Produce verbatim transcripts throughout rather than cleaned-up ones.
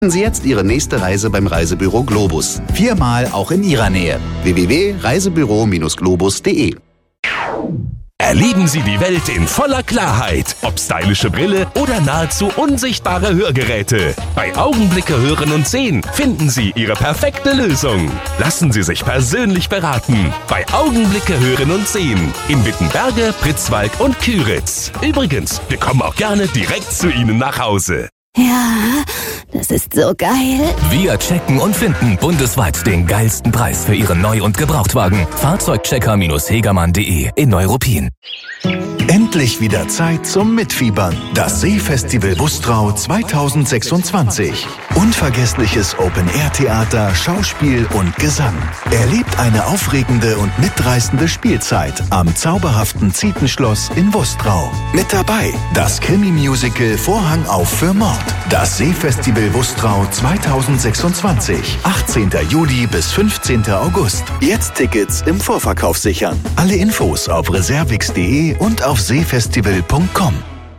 Sie jetzt Ihre nächste Reise beim Reisebüro Globus. Viermal auch in Ihrer Nähe. w w w punkt reisebüro globus punkt de. Erleben Sie die Welt in voller Klarheit. Ob stylische Brille oder nahezu unsichtbare Hörgeräte. Bei Augenblicke hören und sehen finden Sie Ihre perfekte Lösung. Lassen Sie sich persönlich beraten. Bei Augenblicke hören und sehen. In Wittenberge, Pritzwalk und Küritz. Übrigens, wir kommen auch gerne direkt zu Ihnen nach Hause. Ja, das ist so geil. Wir checken und finden bundesweit den geilsten Preis für Ihren Neu- und Gebrauchtwagen. Fahrzeugchecker Hegermann punkt de in Neuruppin. Endlich wieder Zeit zum Mitfiebern. Das Seefestival Bustrau zweitausendsechsundzwanzig. Unvergessliches Open-Air-Theater, Schauspiel und Gesang. Erlebt eine aufregende und mitreißende Spielzeit am zauberhaften Zietenschloss in Bustrau. Mit dabei das Krimi-Musical Vorhang auf für Mord. Das Seefestival Bustrau zweitausendsechsundzwanzig. achtzehnten Juli bis fünfzehnten August. Jetzt Tickets im Vorverkauf sichern. Alle Infos auf reservix punkt de und auf seefestival punkt com.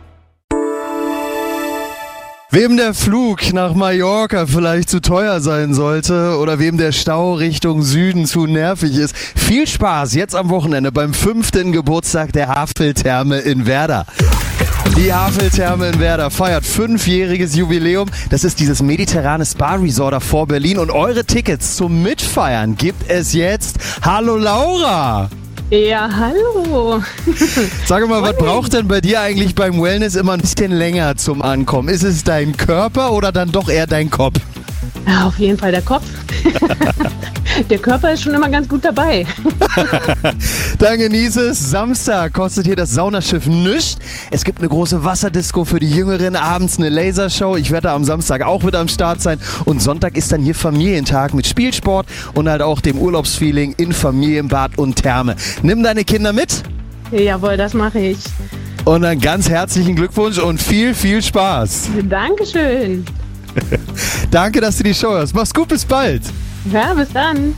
Wem der Flug nach Mallorca vielleicht zu teuer sein sollte oder wem der Stau Richtung Süden zu nervig ist, viel Spaß jetzt am Wochenende beim fünften Geburtstag der Haveltherme in Werder. Die Haveltherme in Werder feiert fünfjähriges Jubiläum. Das ist dieses mediterrane Spa-Resort vor Berlin und eure Tickets zum Mitfeiern gibt es jetzt. Hallo Laura! Ja, hallo. Sag mal, was braucht denn bei dir eigentlich beim Wellness immer ein bisschen länger zum Ankommen? Ist es dein Körper oder dann doch eher dein Kopf? Ja, auf jeden Fall der Kopf. Der Körper ist schon immer ganz gut dabei. Dann genieße es. Samstag kostet hier das Saunaschiff nichts. Es gibt eine große Wasserdisco für die Jüngeren, abends eine Lasershow. Ich werde am Samstag auch mit am Start sein. Und Sonntag ist dann hier Familientag mit Spielsport und halt auch dem Urlaubsfeeling in Familienbad und Therme. Nimm deine Kinder mit. Jawohl, das mache ich. Und dann ganz herzlichen Glückwunsch und viel, viel Spaß. Dankeschön. Danke, dass du die Show hörst. Mach's gut, bis bald. Ja, bis dann.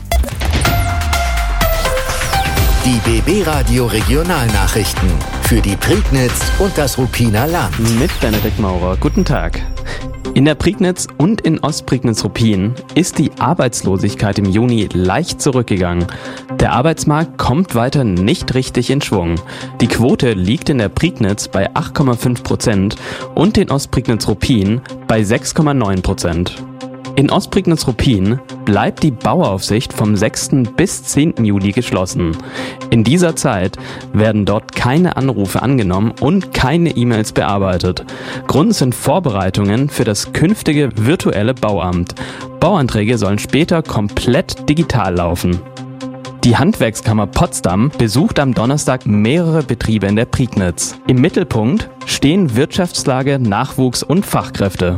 Die B B-Radio Regionalnachrichten für die Prignitz und das Ruppiner Land. Mit Benedikt Maurer. Guten Tag. In der Prignitz und in Ostprignitz-Ruppin ist die Arbeitslosigkeit im Juni leicht zurückgegangen. Der Arbeitsmarkt kommt weiter nicht richtig in Schwung. Die Quote liegt in der Prignitz bei acht Komma fünf Prozent und in Ostprignitz-Ruppin bei sechs Komma neun Prozent. In Ostprignitz-Ruppin bleibt die Bauaufsicht vom sechsten bis zehnten Juli geschlossen. In dieser Zeit werden dort keine Anrufe angenommen und keine E-Mails bearbeitet. Grund sind Vorbereitungen für das künftige virtuelle Bauamt. Bauanträge sollen später komplett digital laufen. Die Handwerkskammer Potsdam besucht am Donnerstag mehrere Betriebe in der Prignitz. Im Mittelpunkt stehen Wirtschaftslage, Nachwuchs und Fachkräfte.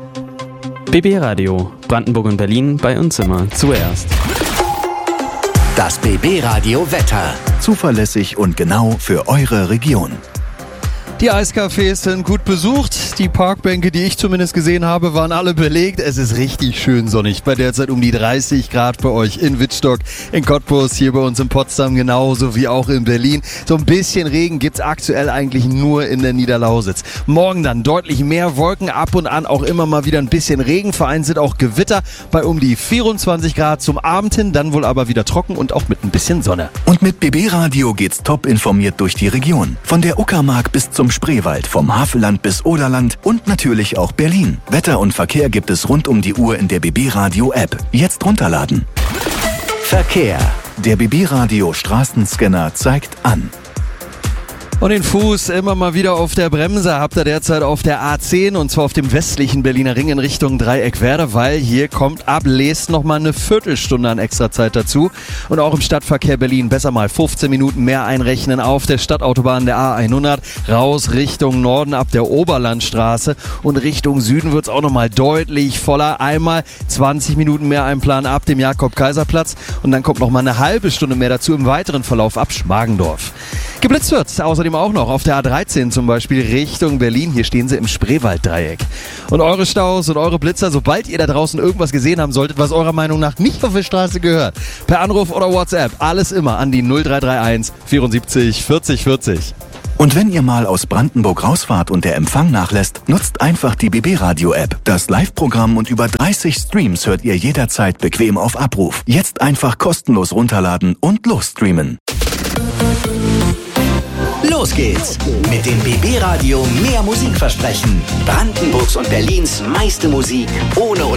B B-Radio, Brandenburg und Berlin, bei uns immer zuerst. Das B B-Radio Wetter. Zuverlässig und genau für eure Region. Die Eiscafés sind gut besucht. Die Parkbänke, die ich zumindest gesehen habe, waren alle belegt. Es ist richtig schön sonnig. Bei derzeit um die dreißig Grad bei euch in Wittstock, in Cottbus, hier bei uns in Potsdam genauso wie auch in Berlin. So ein bisschen Regen gibt's aktuell eigentlich nur in der Niederlausitz. Morgen dann deutlich mehr Wolken, ab und an auch immer mal wieder ein bisschen Regen. Vereinzelt auch Gewitter bei um die vierundzwanzig Grad zum Abend hin. Dann wohl aber wieder trocken und auch mit ein bisschen Sonne. Und mit B B-Radio geht's top informiert durch die Region. Von der Uckermark bis zum Spreewald, vom Havelland bis Oderland und natürlich auch Berlin. Wetter und Verkehr gibt es rund um die Uhr in der B B-Radio-App. Jetzt runterladen. Verkehr. Der B B-Radio Straßenscanner zeigt an. Und den Fuß immer mal wieder auf der Bremse habt ihr derzeit auf der A zehn und zwar auf dem westlichen Berliner Ring in Richtung Dreieckwerder, weil hier kommt ab Leest nochmal eine Viertelstunde an Extrazeit dazu. Und auch im Stadtverkehr Berlin besser mal fünfzehn Minuten mehr einrechnen auf der Stadtautobahn der A hundert raus Richtung Norden ab der Oberlandstraße und Richtung Süden wird's auch nochmal deutlich voller. Einmal zwanzig Minuten mehr einplanen ab dem Jakob-Kaiser-Platz und dann kommt nochmal eine halbe Stunde mehr dazu im weiteren Verlauf ab Schmargendorf. Geblitzt wird's außerdem auch noch auf der A dreizehn zum Beispiel Richtung Berlin. Hier stehen sie im Spreewalddreieck. Und eure Staus und eure Blitzer, sobald ihr da draußen irgendwas gesehen haben solltet, was eurer Meinung nach nicht auf der Straße gehört, per Anruf oder WhatsApp, alles immer an die null drei drei eins vierundsiebzig vierzig vierzig. Und wenn ihr mal aus Brandenburg rausfahrt und der Empfang nachlässt, nutzt einfach die B B Radio App. Das Live-Programm und über dreißig Streams hört ihr jederzeit bequem auf Abruf. Jetzt einfach kostenlos runterladen und losstreamen. Los geht's mit dem B B Radio Mehr Musik versprechen. Brandenburgs und Berlins meiste Musik ohne